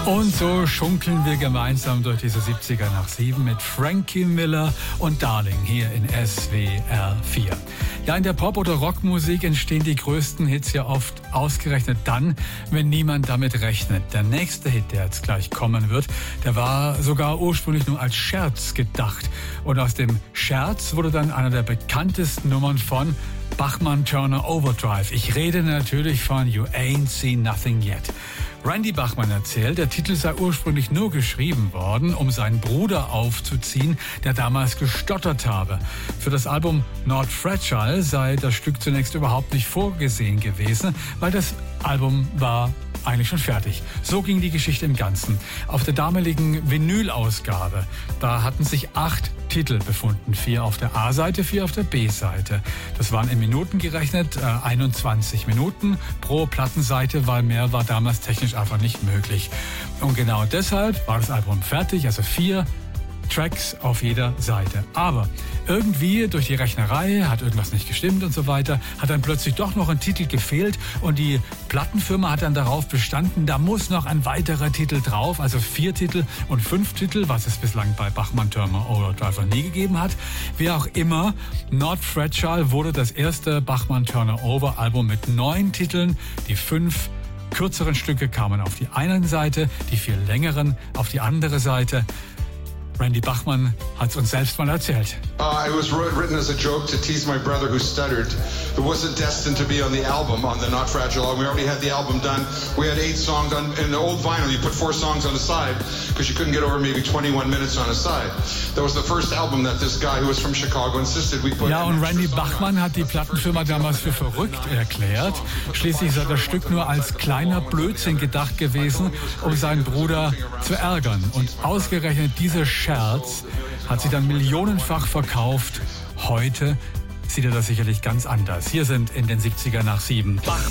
Und so schunkeln wir gemeinsam durch diese 70er nach 7 mit Frankie Miller und Darling hier in SWR 4. Ja, in der Pop- oder Rockmusik entstehen die größten Hits ja oft ausgerechnet dann, wenn niemand damit rechnet. Der nächste Hit, der jetzt gleich kommen wird, der war sogar ursprünglich nur als Scherz gedacht. Und aus dem Scherz wurde dann einer der bekanntesten Nummern von Bachman-Turner Overdrive. Ich rede natürlich von You Ain't Seen Nothing Yet. Randy Bachman erzählt, der Titel sei ursprünglich nur geschrieben worden, um seinen Bruder aufzuziehen, der damals gestottert habe. Für das Album Not Fragile sei das Stück zunächst überhaupt nicht vorgesehen gewesen, weil das Album war eigentlich schon fertig. So ging die Geschichte im Ganzen. Auf der damaligen Vinyl-Ausgabe, da hatten sich 8 Titel befunden. 4 auf der A-Seite, 4 auf der B-Seite. Das waren in Minuten gerechnet 21 Minuten pro Plattenseite, weil mehr war damals technisch einfach nicht möglich. Und genau deshalb war das Album fertig, also 4 Tracks auf jeder Seite. Aber irgendwie durch die Rechnerei hat irgendwas nicht gestimmt und so weiter, hat dann plötzlich doch noch ein Titel gefehlt und die Plattenfirma hat dann darauf bestanden, da muss noch ein weiterer Titel drauf, also 4 Titel und 5 Titel, was es bislang bei Bachman-Turner Overdrive nie gegeben hat. Wie auch immer, Not Fragile wurde das erste Bachman-Turner Over Album mit 9 Titeln, die 5 kürzeren Stücke kamen auf die eine Seite, die 4 längeren auf die andere Seite. Randy Bachman hat es uns selbst mal erzählt. It was written as a joke to tease my brother who stuttered. It wasn't destined to be on the album, on the Not Fragile album. We already had the album done. We had 8 songs on in the old vinyl. You put 4 songs on the side because you couldn't get over maybe 21 minutes on a side. That was the first album that this guy who was from Chicago insisted we put. Ja, und Randy Bachman hat die Plattenfirma damals für verrückt erklärt. Schließlich sei das Stück nur als kleiner Blödsinn gedacht gewesen, um seinen Bruder zu ärgern. Und ausgerechnet dieser Scherz hat sich dann millionenfach verkauft. Heute sieht er das sicherlich ganz anders. Hier sind in den 70er nach 7